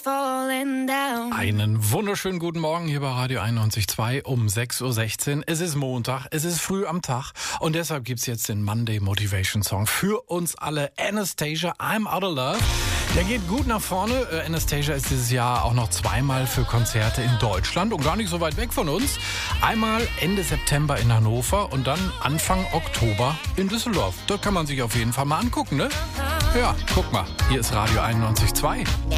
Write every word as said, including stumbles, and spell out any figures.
falling down. Einen wunderschönen guten Morgen hier bei Radio einundneunzig Komma zwei um sechs Uhr sechzehn. Es ist Montag, es ist früh am Tag und deshalb gibt's jetzt den Monday Motivation Song für uns alle. Anastacia, I'm Out of Love. Der geht gut nach vorne. Äh, Anastacia ist dieses Jahr auch noch zweimal für Konzerte in Deutschland und gar nicht so weit weg von uns. Einmal Ende September in Hannover und dann Anfang Oktober in Düsseldorf. Dort kann man sich auf jeden Fall mal angucken, ne? Ja, guck mal, hier ist Radio einundneunzig Komma zwei.